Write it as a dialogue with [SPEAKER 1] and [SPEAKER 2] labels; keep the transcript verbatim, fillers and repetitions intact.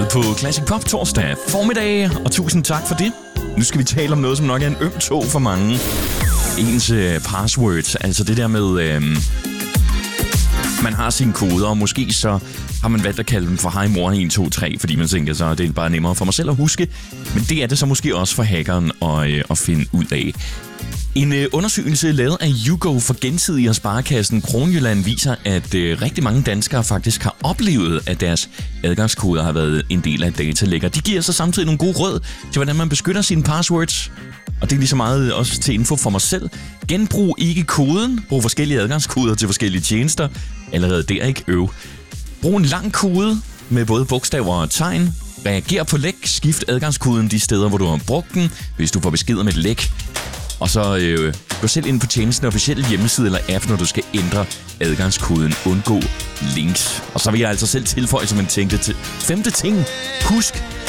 [SPEAKER 1] på Classic Pop torsdag formiddag, og tusind tak for det. Nu skal vi tale om noget, som nok er en øm tå for mange. Ens øh, passwords, altså det der med, øh, man har sine koder, og måske så har man valgt at kalde dem for hej mor et to tre, fordi man tænker så, det er bare nemmere for mig selv at huske. Men det er det så måske også for hackeren at, øh, at finde ud af. En øh, undersøgelse lavet af YouGo for Gensidige og Sparekassen Kronjylland viser, at øh, rigtig mange danskere faktisk har oplevet, at deres adgangskoder har været en del af et datalækker. De giver så samtidig nogle gode råd til, hvordan man beskytter sine passwords. Og det er lige så meget også til info for mig selv. Genbrug ikke koden. Brug forskellige adgangskoder til forskellige tjenester. Allerede der ikke øv. Brug en lang kode med både bogstaver og tegn. Reager på læk. Skift adgangskoden de steder, hvor du har brugt den, hvis du får besked om et læk. Og så øh, gå selv ind på tjenestens officielle hjemmeside eller app, når du skal ændre adgangskoden. Undgå links. Og så vil jeg altså selv tilføje, som man tænkte til femte ting. Husk,